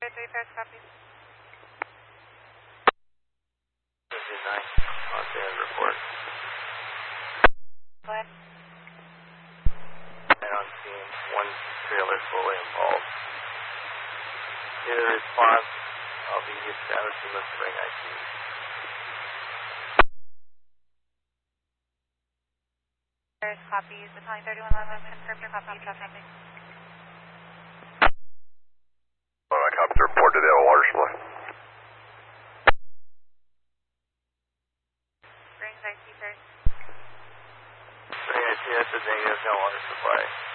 3 pairs copy. 59, Los Angeles report. Go ahead. And on scene, one trailer fully involved. In the response, I'll be establishing the spring IP. Pairs copy. Battalion 3111, confirm your copy. Traffic. I copy the report to the water supply. Springs IP, pairs. Spring IP, that's a negative, no water supply.